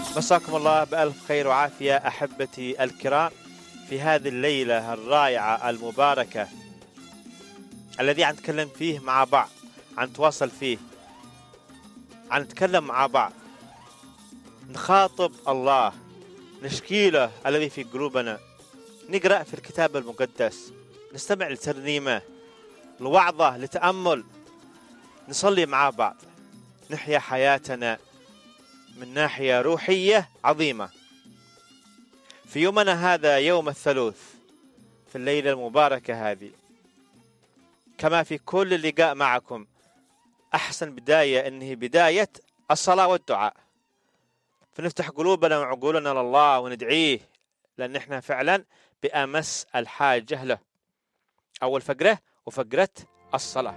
مساكم الله بألف خير وعافية أحبتي الكرام في هذه الليلة الرائعة المباركة الذي نتكلم فيه مع بعض، نتواصل فيه، نتكلم مع بعض، نخاطب الله، نشكي له الذي في قلوبنا، نقرأ في الكتاب المقدس، نستمع لترنيمة، لوعظة، لتأمل، نصلي مع بعض، نحيا حياتنا من ناحية روحية عظيمة. في يومنا هذا يوم الثلاث، في الليلة المباركة هذه، كما في كل لقاء معكم، أحسن بداية إنه بداية الصلاة والدعاء، فنفتح قلوبنا وعقولنا لله وندعيه، لأن إحنا فعلا بأمس الحاجة له. أول فقرة وفقرة الصلاة.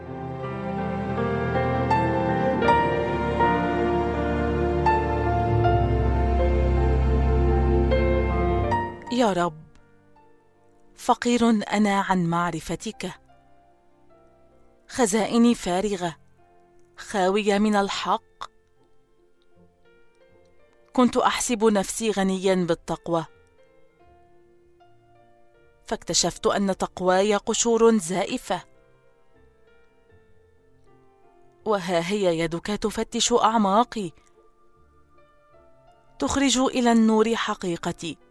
يا رب، فقير أنا عن معرفتك، خزائني فارغة خاوية من الحق. كنت أحسب نفسي غنيا بالتقوى، فاكتشفت أن تقواي قشور زائفة. وها هي يدك تفتش أعماقي، تخرج إلى النور حقيقتي.